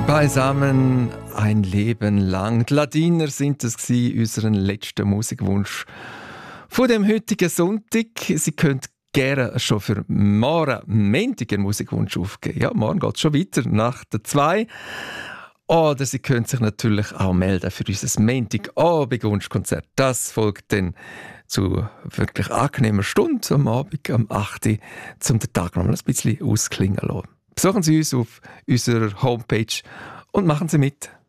Beisammen ein Leben lang. Die Ladiner sind es gsi, unseren letzten Musikwunsch von dem heutigen Sonntag. Sie können gerne schon für morgen Montag einen Musikwunsch aufgeben. Ja, morgen geht es schon weiter, nach der 2. Oder Sie können sich natürlich auch melden für unser Montagabend-Wunschkonzert. Das folgt dann zu wirklich angenehmer Stunde am Abend, am 8. um den Tag noch mal ein bisschen ausklingen zu lassen. Besuchen Sie uns auf unserer Homepage und machen Sie mit.